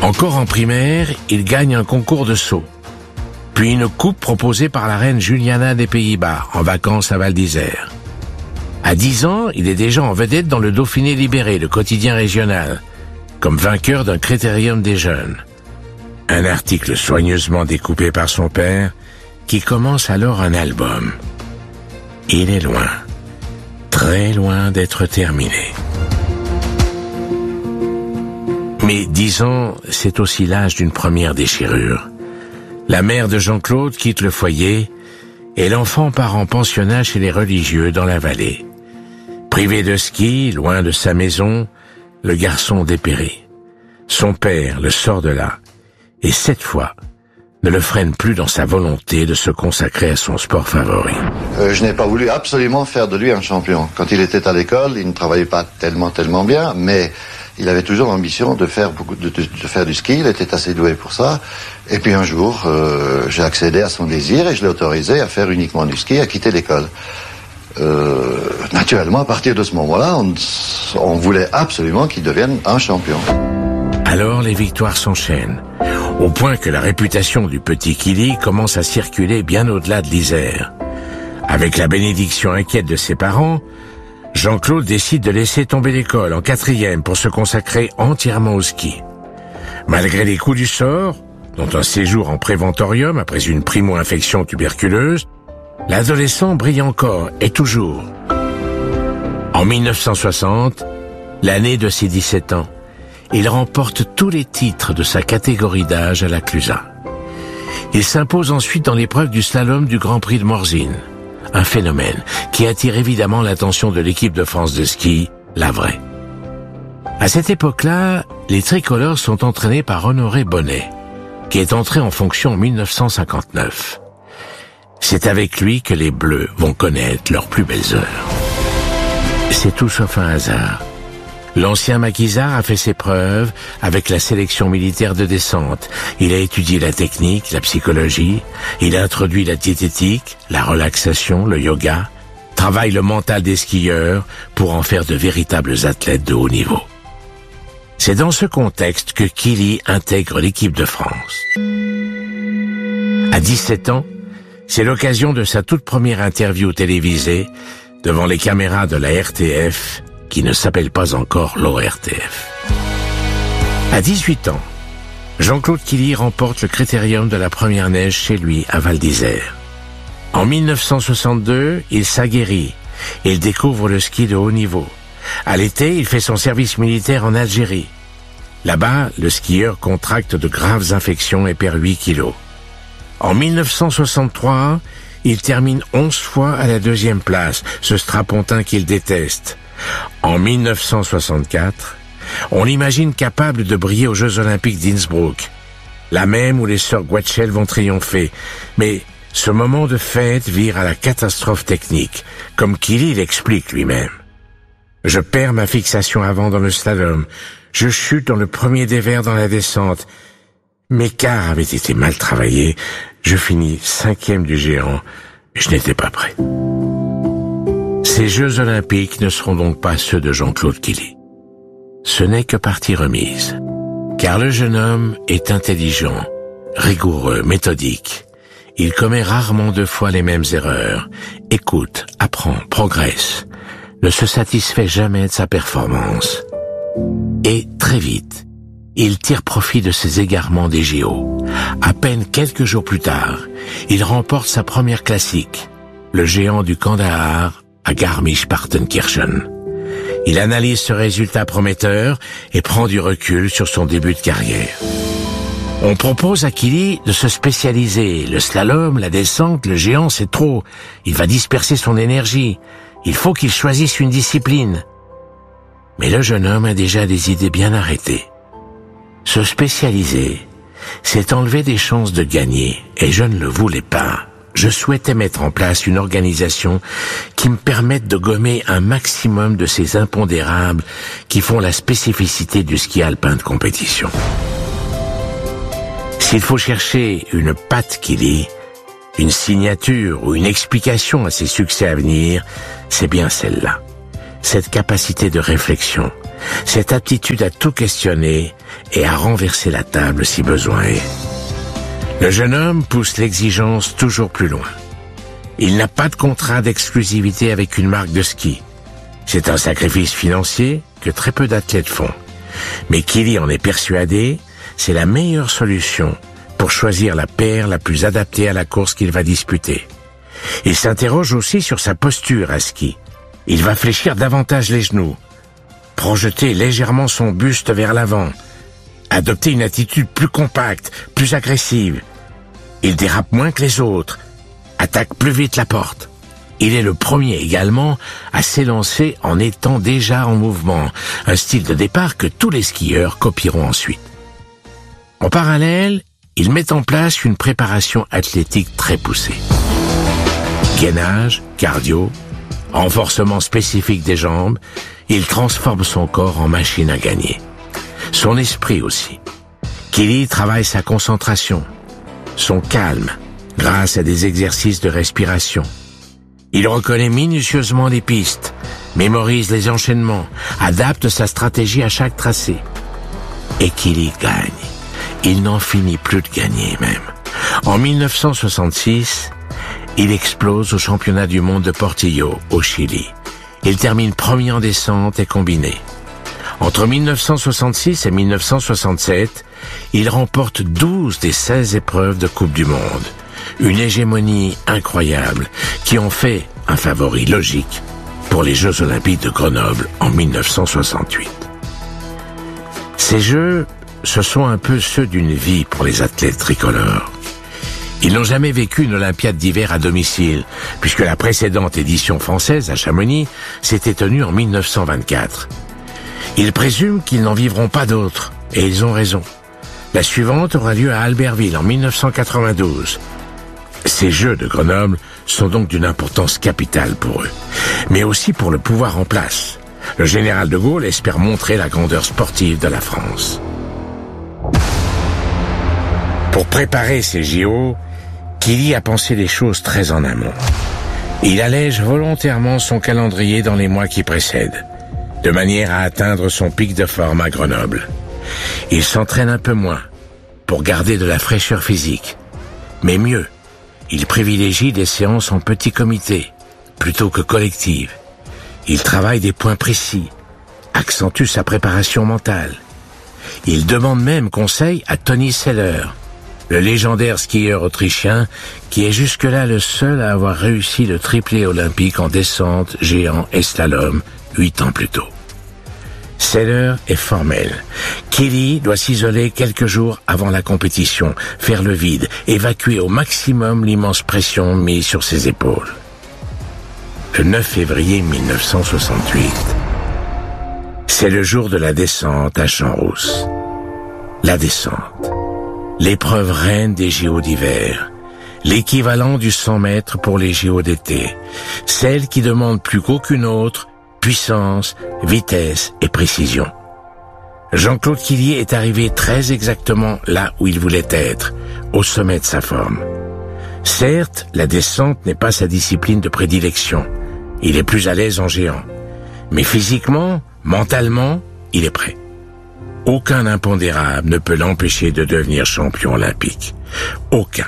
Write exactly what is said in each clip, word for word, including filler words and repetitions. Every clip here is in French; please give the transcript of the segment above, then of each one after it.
Encore en primaire, il gagne un concours de saut, puis une coupe proposée par la reine Juliana des Pays-Bas, en vacances à Val d'Isère. À dix ans, il est déjà en vedette dans le Dauphiné libéré, le quotidien régional, comme vainqueur d'un critérium des jeunes. Un article soigneusement découpé par son père, qui commence alors un album. Il est loin, très loin d'être terminé. Mais dix ans, c'est aussi l'âge d'une première déchirure. La mère de Jean-Claude quitte le foyer et l'enfant part en pensionnat chez les religieux dans la vallée. Privé de ski, loin de sa maison, le garçon dépérit. Son père le sort de là et cette fois ne le freine plus dans sa volonté de se consacrer à son sport favori. Euh, je n'ai pas voulu absolument faire de lui un champion. Quand il était à l'école, il ne travaillait pas tellement, tellement bien, mais il avait toujours l'ambition de faire beaucoup, de, de, de faire du ski. Il était assez doué pour ça. Et puis un jour, euh, j'ai accédé à son désir et je l'ai autorisé à faire uniquement du ski, à quitter l'école. Euh, naturellement, à partir de ce moment-là, on, on voulait absolument qu'il devienne un champion. Alors les victoires s'enchaînent, au point que la réputation du petit Kili commence à circuler bien au-delà de l'Isère. Avec la bénédiction inquiète de ses parents, Jean-Claude décide de laisser tomber l'école en quatrième pour se consacrer entièrement au ski. Malgré les coups du sort, dont un séjour en préventorium après une primo-infection tuberculeuse, l'adolescent brille encore et toujours. En mille neuf cent soixante, l'année de ses dix-sept ans, il remporte tous les titres de sa catégorie d'âge à la Clusaz. Il s'impose ensuite dans l'épreuve du slalom du Grand Prix de Morzine, un phénomène qui attire évidemment l'attention de l'équipe de France de ski, la vraie. À cette époque-là, les tricolores sont entraînés par Honoré Bonnet, qui est entré en fonction en mille neuf cent cinquante-neuf. C'est avec lui que les Bleus vont connaître leurs plus belles heures. C'est tout sauf un hasard. L'ancien maquisard a fait ses preuves avec la sélection militaire de descente. Il a étudié la technique, la psychologie, il a introduit la diététique, la relaxation, le yoga, travaille le mental des skieurs pour en faire de véritables athlètes de haut niveau. C'est dans ce contexte que Kili intègre l'équipe de France. À dix-sept ans, c'est l'occasion de sa toute première interview télévisée devant les caméras de la R T F, qui ne s'appelle pas encore l'O R T F. À dix-huit ans, Jean-Claude Kili remporte le critérium de la première neige chez lui à Val d'Isère. En mille neuf cent soixante-deux, il s'aguerrit. Il découvre le ski de haut niveau. À l'été, il fait son service militaire en Algérie. Là-bas, le skieur contracte de graves infections et perd huit kilos. En mille neuf cent soixante-trois, il termine onze fois à la deuxième place, ce strapontin qu'il déteste. En mille neuf cent soixante-quatre, on l'imagine capable de briller aux Jeux Olympiques d'Innsbruck, la même où les sœurs Guatchel vont triompher. Mais ce moment de fête vire à la catastrophe technique, comme Kili l'explique lui-même. Je perds ma fixation avant dans le slalom, je chute dans le premier dévers dans la descente. Mes quarts avaient été mal travaillés, je finis cinquième du géant, je n'étais pas prêt. Ces Jeux Olympiques ne seront donc pas ceux de Jean-Claude Kili. Ce n'est que partie remise, car le jeune homme est intelligent, rigoureux, méthodique. Il commet rarement deux fois les mêmes erreurs, écoute, apprend, progresse, ne se satisfait jamais de sa performance. Et très vite, il tire profit de ses égarements des J O. À peine quelques jours plus tard, il remporte sa première classique, le géant du Kandahar à Garmisch-Partenkirchen. Il analyse ce résultat prometteur et prend du recul sur son début de carrière. On propose à Kili de se spécialiser. Le slalom, la descente, le géant, c'est trop. Il va disperser son énergie. Il faut qu'il choisisse une discipline. Mais le jeune homme a déjà des idées bien arrêtées. Se spécialiser, c'est enlever des chances de gagner, et je ne le voulais pas. Je souhaitais mettre en place une organisation qui me permette de gommer un maximum de ces impondérables qui font la spécificité du ski alpin de compétition. S'il faut chercher une patte Kili, une signature ou une explication à ses succès à venir, c'est bien celle-là. Cette capacité de réflexion, cette aptitude à tout questionner et à renverser la table si besoin est. Le jeune homme pousse l'exigence toujours plus loin. Il n'a pas de contrat d'exclusivité avec une marque de ski. C'est un sacrifice financier que très peu d'athlètes font. Mais Kili en est persuadé, c'est la meilleure solution pour choisir la paire la plus adaptée à la course qu'il va disputer. Il s'interroge aussi sur sa posture à ski. Il va fléchir davantage les genoux, projeter légèrement son buste vers l'avant, adopter une attitude plus compacte, plus agressive. Il dérape moins que les autres, attaque plus vite la porte. Il est le premier également à s'élancer en étant déjà en mouvement, un style de départ que tous les skieurs copieront ensuite. En parallèle, il met en place une préparation athlétique très poussée. Gainage, cardio, renforcement spécifique des jambes, il transforme son corps en machine à gagner. Son esprit aussi. Kili travaille sa concentration, son calme, grâce à des exercices de respiration. Il reconnaît minutieusement les pistes, mémorise les enchaînements, adapte sa stratégie à chaque tracé. Et Kili gagne. Il n'en finit plus de gagner même. En mille neuf cent soixante-six, il explose au championnat du monde de Portillo, au Chili. Il termine premier en descente et combiné. Entre mille neuf cent soixante-six et mille neuf cent soixante-sept, il remporte douze des seize épreuves de Coupe du Monde. Une hégémonie incroyable qui en fait un favori logique pour les Jeux Olympiques de Grenoble en mille neuf cent soixante-huit. Ces Jeux, ce sont un peu ceux d'une vie pour les athlètes tricolores. Ils n'ont jamais vécu une Olympiade d'hiver à domicile, puisque la précédente édition française à Chamonix s'était tenue en mille neuf cent vingt-quatre. Ils présument qu'ils n'en vivront pas d'autres, et ils ont raison. La suivante aura lieu à Albertville en mille neuf cent quatre-vingt-douze. Ces Jeux de Grenoble sont donc d'une importance capitale pour eux, mais aussi pour le pouvoir en place. Le général de Gaulle espère montrer la grandeur sportive de la France. Pour préparer ces J O, Kili a pensé les choses très en amont. Il allège volontairement son calendrier dans les mois qui précèdent, de manière à atteindre son pic de forme à Grenoble. Il s'entraîne un peu moins, pour garder de la fraîcheur physique. Mais mieux, il privilégie des séances en petit comité, plutôt que collectives. Il travaille des points précis, accentue sa préparation mentale. Il demande même conseil à Toni Seller, le légendaire skieur autrichien qui est jusque-là le seul à avoir réussi le triplé olympique en descente, géant et slalom, huit ans plus tôt. Seller est formel. Kili doit s'isoler quelques jours avant la compétition, faire le vide, évacuer au maximum l'immense pression mise sur ses épaules. Le neuf février mille neuf cent soixante-huit, c'est le jour de la descente à Champs-Rousse. La descente. L'épreuve reine des J O d'hiver, l'équivalent du cent mètres pour les J O d'été, celle qui demande plus qu'aucune autre puissance, vitesse et précision. Jean-Claude Killier est arrivé très exactement là où il voulait être, au sommet de sa forme. Certes, la descente n'est pas sa discipline de prédilection, il est plus à l'aise en géant, mais physiquement, mentalement, il est prêt. Aucun impondérable ne peut l'empêcher de devenir champion olympique. Aucun.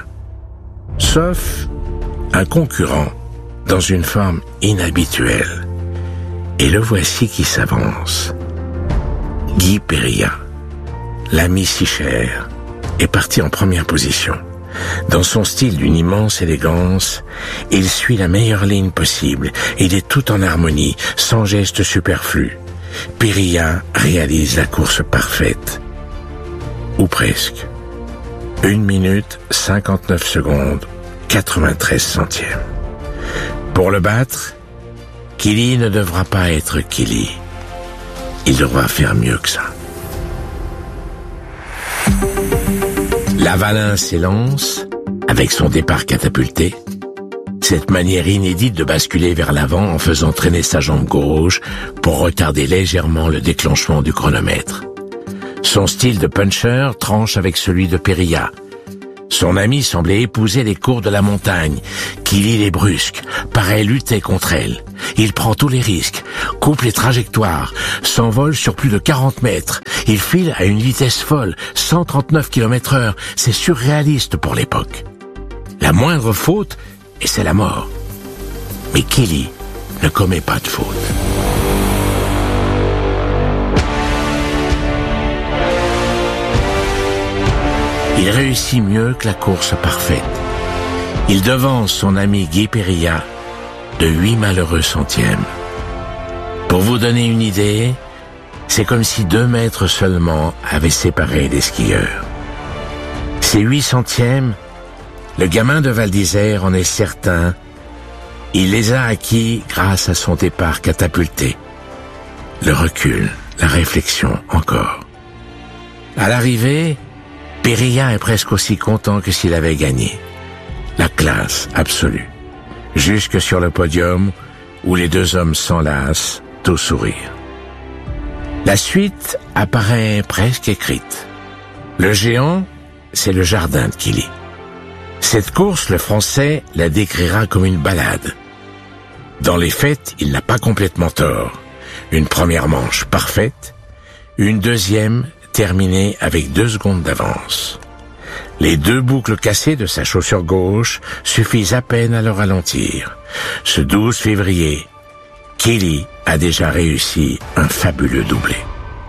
Sauf un concurrent dans une forme inhabituelle. Et le voici qui s'avance. Guy Périllat, l'ami si cher, est parti en première position. Dans son style d'une immense élégance, il suit la meilleure ligne possible. Il est tout en harmonie, sans geste superflu. Périllat réalise la course parfaite. Ou presque. Une minute, cinquante-neuf secondes, quatre-vingt-treize centièmes. Pour le battre, Kili ne devra pas être Kili. Il devra faire mieux que ça. Lavalin s'élance, avec son départ catapulté, cette manière inédite de basculer vers l'avant en faisant traîner sa jambe gauche pour retarder légèrement le déclenchement du chronomètre. Son style de puncher tranche avec celui de Périllat. Son ami semblait épouser les cours de la montagne. Killy les brusque, paraît lutter contre elle. Il prend tous les risques, coupe les trajectoires, s'envole sur plus de quarante mètres. Il file à une vitesse folle, cent trente-neuf kilomètres heure. C'est surréaliste pour l'époque. La moindre faute, et c'est la mort. Mais Killy ne commet pas de faute. Il réussit mieux que la course parfaite. Il devance son ami Guy Périllat de huit malheureux centièmes. Pour vous donner une idée, c'est comme si deux mètres seulement avaient séparé les skieurs. Ces huit centièmes, le gamin de Val d'Isère en est certain, il les a acquis grâce à son départ catapulté. Le recul, la réflexion encore. À l'arrivée, Périllat est presque aussi content que s'il avait gagné. La classe absolue. Jusque sur le podium, où les deux hommes s'enlacent, tout sourire. La suite apparaît presque écrite. Le géant, c'est le jardin de Killy. Cette course, le Français la décrira comme une balade. Dans les faits, il n'a pas complètement tort. Une première manche parfaite, une deuxième terminée avec deux secondes d'avance. Les deux boucles cassées de sa chaussure gauche suffisent à peine à le ralentir. Ce douze février, Killy a déjà réussi un fabuleux doublé.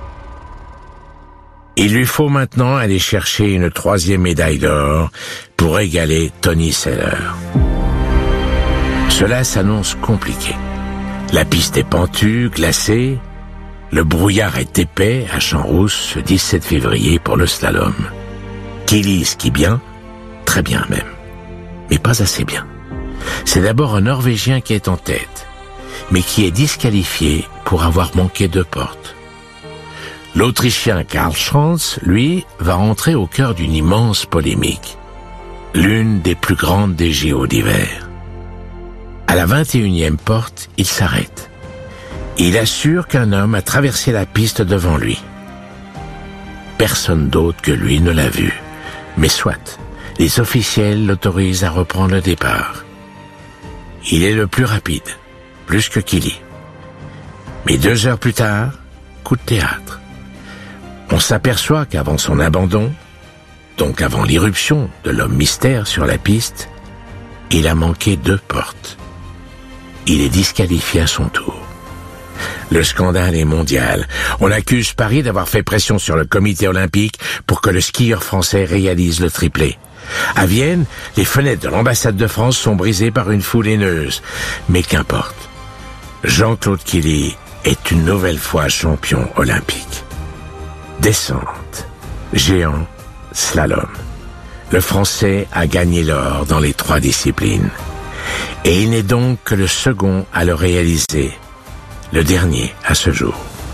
Il lui faut maintenant aller chercher une troisième médaille d'or pour égaler Tony Seller. Cela s'annonce compliqué. La piste est pentue, glacée. Le brouillard est épais à Champs-Rousse ce dix-sept février pour le slalom. Killy skie bien, très bien même, mais pas assez bien. C'est d'abord un Norvégien qui est en tête, mais qui est disqualifié pour avoir manqué deux portes. L'Autrichien Karl Schranz, lui, va entrer au cœur d'une immense polémique, l'une des plus grandes des J O d'hiver. À la vingt et unième porte, il s'arrête. Il assure qu'un homme a traversé la piste devant lui. Personne d'autre que lui ne l'a vu. Mais soit, les officiels l'autorisent à reprendre le départ. Il est le plus rapide, plus que Killy. Mais deux heures plus tard, coup de théâtre. On s'aperçoit qu'avant son abandon, donc avant l'irruption de l'homme mystère sur la piste, il a manqué deux portes. Il est disqualifié à son tour. Le scandale est mondial. On accuse Paris d'avoir fait pression sur le comité olympique pour que le skieur français réalise le triplé. À Vienne, les fenêtres de l'ambassade de France sont brisées par une foule haineuse. Mais qu'importe. Jean-Claude Killy est une nouvelle fois champion olympique. Descente, géant, slalom. Le Français a gagné l'or dans les trois disciplines. Et il n'est donc que le second à le réaliser. Le dernier à ce jour.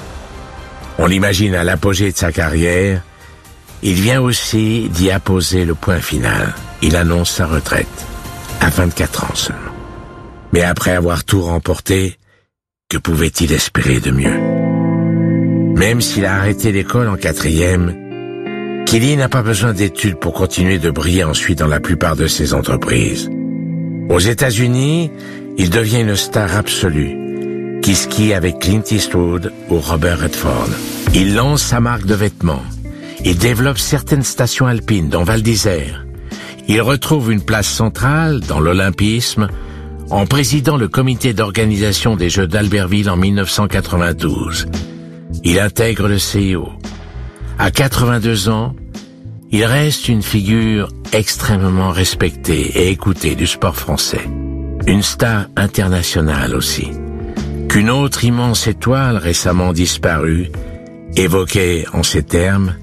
On l'imagine à l'apogée de sa carrière. Il vient aussi d'y apposer le point final. Il annonce sa retraite, à vingt-quatre ans seulement. Mais après avoir tout remporté, que pouvait-il espérer de mieux? Même s'il a arrêté l'école en quatrième, Killy n'a pas besoin d'études pour continuer de briller ensuite dans la plupart de ses entreprises. Aux États-Unis, il devient une star absolue, qui skie avec Clint Eastwood ou Robert Redford. Il lance sa marque de vêtements. Il développe certaines stations alpines, dont Val d'Isère. Il retrouve une place centrale dans l'olympisme en présidant le comité d'organisation des Jeux d'Albertville en mille neuf cent quatre-vingt-douze. Il intègre le C I O. À quatre-vingt-deux ans, il reste une figure extrêmement respectée et écoutée du sport français. Une star internationale aussi. Qu'une autre immense étoile récemment disparue évoquait en ces termes: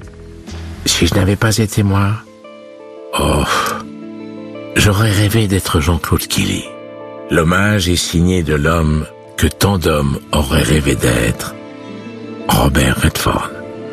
si je n'avais pas été moi, oh, j'aurais rêvé d'être Jean-Claude Killy. L'hommage est signé de l'homme que tant d'hommes auraient rêvé d'être, Robert Redford.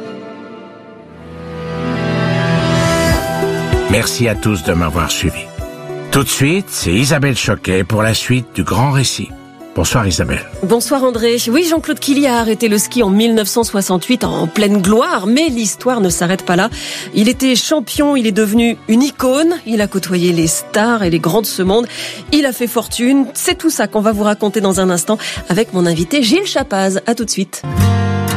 Merci à tous de m'avoir suivi. Tout de suite, c'est Isabelle Choquet pour la suite du grand récit. Bonsoir Isabelle. Bonsoir André. Oui, Jean-Claude Killy a arrêté le ski en mille neuf cent soixante-huit en pleine gloire, mais l'histoire ne s'arrête pas là. Il était champion, il est devenu une icône, il a côtoyé les stars et les grands de ce monde, il a fait fortune. C'est tout ça qu'on va vous raconter dans un instant avec mon invité Gilles Chapaz. À tout de suite.